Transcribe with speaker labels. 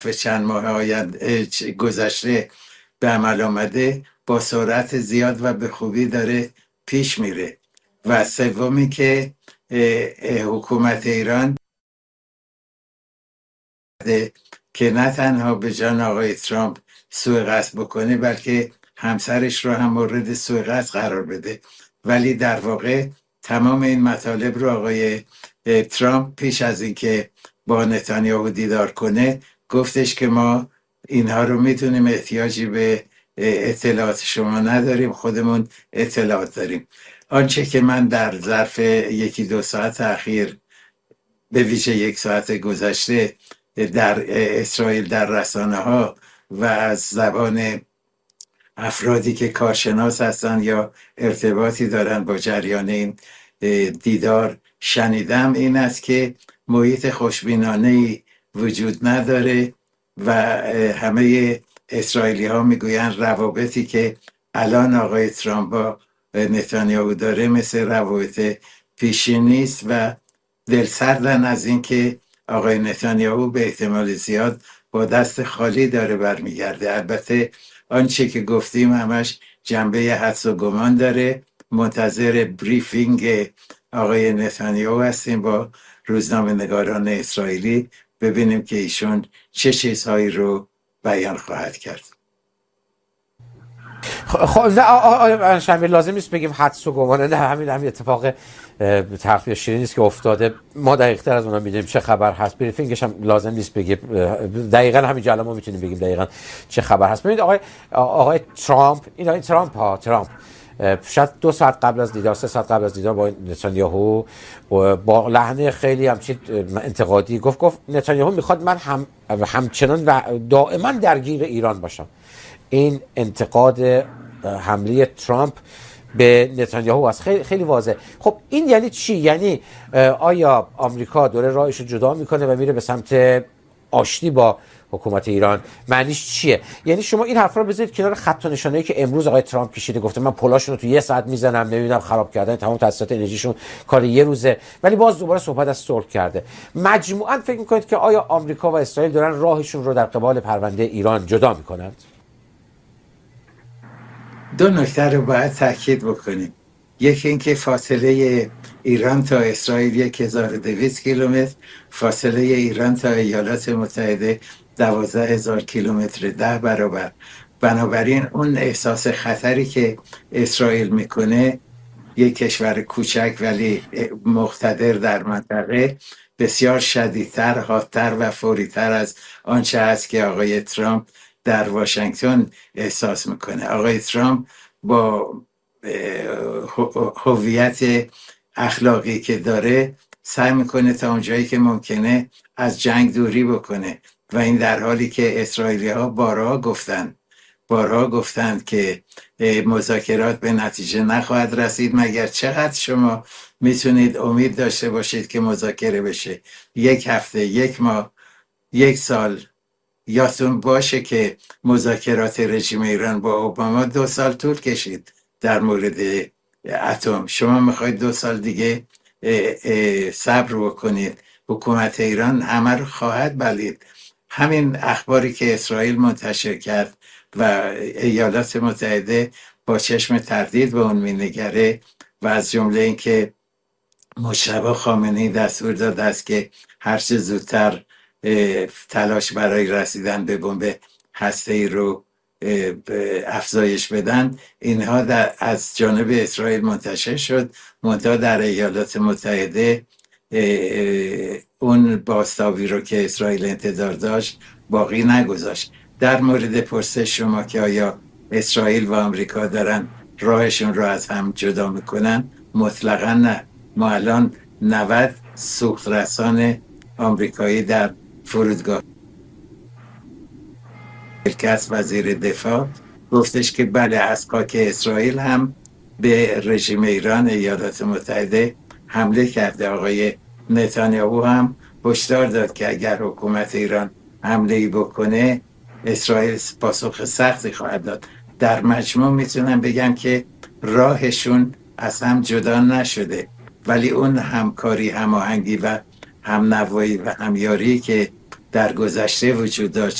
Speaker 1: چند ماه آینده گذشته به عمل آمده با سرعت زیاد و به خوبی داره پیش میره. و سومی که حکومت ایران که نه تنها به جان آقای ترامپ سوء قصد بکنه بلکه همسرش رو هم مورد سوء قصد قرار بده. ولی در واقع تمام این مطالب رو آقای ترامپ پیش از اینکه با نتانیاهو دیدار کنه گفتش که ما اینها رو میتونیم، احتیاجی به اطلاعات شما نداریم، خودمون اطلاعات داریم. آنچه که من در ظرف یکی دو ساعت اخیر، به ویژه یک ساعت گذشته، در اسرائیل در رسانه ها و از زبان افرادی که کارشناس هستن یا ارتباطی دارن با جریان این دیدار شنیدم این است که محیط خوشبینانه‌ای وجود نداره و همه اسرائیلی ها میگوین روابطی که الان آقای ترامپ با نتانیاهو داره مثل روابط پیشین نیست و دلسردن از اینکه آقای نتانیاهو به احتمال زیاد با دست خالی داره برمیگرده. البته آنچه که گفتیم همش جنبه حدس و گمان داره. منتظر بریفینگ آقای نتانیاهو هستیم با روزنامه نگاران اسرائیلی، ببینیم که ایشون چه چیزهایی رو بیان خواهد کرد.
Speaker 2: خب نه آقای شنبه لازم نیست بگیم حدس و گمانه، نه همین اتفاق تخفیه شیرینی است که افتاده. ما دقیق تر از اونها میدونیم چه خبر هست. بریفینگش هم لازم نیست بگیم، دقیقاً همین الان ما میتونیم بگیم دقیقاً چه خبر هست. ببینید آقای ترامپ، این ترامپ شاید 2 ساعت قبل از دیدار، 3 ساعت قبل از دیدار با نتانیاهو با لحن خیلی همچین انتقادی گفت نتانیاهو میخواد من همچنان و دائما درگیر ایران باشم. این انتقاد حمله ترامپ به نتانیاهو است، خیلی خیلی واضح. خب این یعنی چی؟ یعنی آیا آمریکا داره راهش رو جدا میکنه و میره به سمت آشتی با حکومت ایران؟ معنیش چیه؟ یعنی شما این حرفا رو بذارید کنار خط و نشانه‌ای که امروز آقای ترامپ کشیده، گفته من پلاشون رو تو 1 ساعت میزنم، نمیدونم خراب کردن تمام تاسیسات انرژیشون کار 1 روزه، ولی باز دوباره صحبت از صلح کرده. مجموعاً فکر میکنید که آیا آمریکا و اسرائیل دارن راهشون رو در قبال پرونده ایران جدا میکنند؟
Speaker 1: 2 نکته رو باید تاکید بکنیم. یکی اینکه فاصله ایران تا اسرائیل 1200 کیلومتر، فاصله ایران تا ایالات متحده 12000 کیلومتر، 10 برابر. بنابراین اون احساس خطری که اسرائیل میکنه، یک کشور کوچک ولی مقتدر در منطقه، بسیار شدیدتر، حادتر و فوریتر از آنچه است که آقای ترامپ در واشنگتن احساس میکنه. آقای ترامپ با هویت اخلاقی که داره سعی میکنه تا اونجایی که ممکنه از جنگ دوری بکنه و این در حالی که اسرائیلی ها بارها گفتند که مذاکرات به نتیجه نخواهد رسید. مگر چقدر شما میتونید امید داشته باشید که مذاکره بشه؟ 1 هفته، 1 ماه، 1 سال؟ یادتون باشه که مذاکرات رژیم ایران با اوباما 2 سال طول کشید در مورد اتم. شما میخواید 2 سال دیگه صبر بکنید؟ حکومت ایران همه رو خواهد بلعید. همین اخباری که اسرائیل منتشر کرد و ایالات متحده با چشم تردید به اون مینگره و از جمله این که مجتبی خامنه‌ای دستور داده است که هر چه زودتر تلاش برای رسیدن به بمب هسته‌ای رو افزایش بدن، اینها از جانب اسرائیل منتشر شد. منتها در ایالات متحده اون بازتابی رو که اسرائیل انتظار داشت باقی نگذاشت. در مورد پرسش شما که آیا اسرائیل و آمریکا دارن راهشون رو از هم جدا میکنن، مطلقا نه. ما الان 90 سوخت رسان آمریکایی در فرودگاه کس وزیر دفاع گفتش که بله، اسقاط اسرائیل هم به رژیم ایران ایالات متحده حمله کرده. آقای نتانیاهو هم هشدار داد که اگر حکومت ایران حمله‌ای بکنه اسرائیل پاسخ سختی خواهد داد. در مجموع میتونم بگم که راهشون از هم جدا نشده، ولی اون همکاری، هماهنگی و همنوایی و همیاری که در گذشته وجود داشت